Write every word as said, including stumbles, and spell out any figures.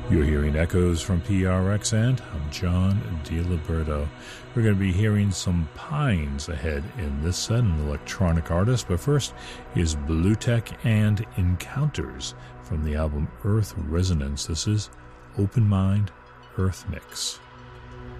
You're hearing echoes from P R X, and I'm John DiLiberto. We're going to be hearing some Pines ahead in this set, an electronic artist, but first is Bluetek and Encounters from the album Earth Resonance. This is Open Mind Earth Mix.